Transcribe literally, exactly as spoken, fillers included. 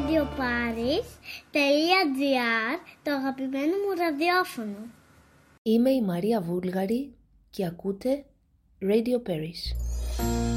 radioparis τελεία gr, το αγαπημένο μου ραδιόφωνο. Είμαι η Μαρία Βούλγαρη και ακούτε Radio Paris.